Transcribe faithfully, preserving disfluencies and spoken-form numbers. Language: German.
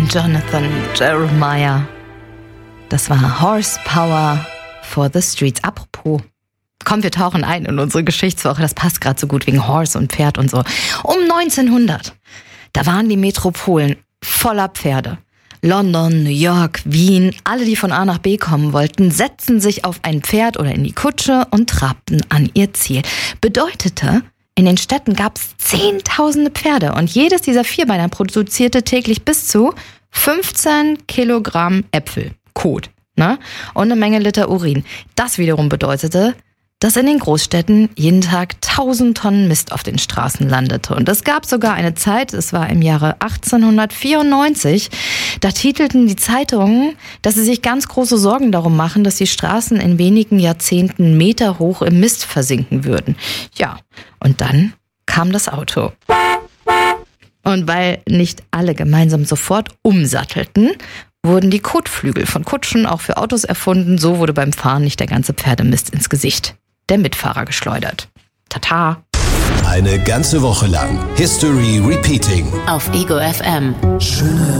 Jonathan Jeremiah. Das war Horsepower for the Streets. Apropos, komm, wir tauchen ein in unsere Geschichtswoche. Das passt gerade so gut wegen Horse und Pferd und so. Um neunzehnhundert, da waren die Metropolen voller Pferde. London, New York, Wien, alle, die von A nach B kommen wollten, setzten sich auf ein Pferd oder in die Kutsche und trabten an ihr Ziel. Bedeutete, in den Städten gab es zehntausende Pferde und jedes dieser Vierbeiner produzierte täglich bis zu fünfzehn Kilogramm Äpfel, Kot, ne? Und eine Menge Liter Urin. Das wiederum bedeutete, dass in den Großstädten jeden Tag tausend Tonnen Mist auf den Straßen landete. Und es gab sogar eine Zeit, es war im Jahre achtzehnhundertvierundneunzig, da titelten die Zeitungen, dass sie sich ganz große Sorgen darum machen, dass die Straßen in wenigen Jahrzehnten Meter hoch im Mist versinken würden. Ja, und dann kam das Auto. Und weil nicht alle gemeinsam sofort umsattelten, wurden die Kotflügel von Kutschen auch für Autos erfunden. So wurde beim Fahren nicht der ganze Pferdemist ins Gesicht der Mitfahrer geschleudert. Tata! Eine ganze Woche lang History Repeating auf Ego F M. Schöne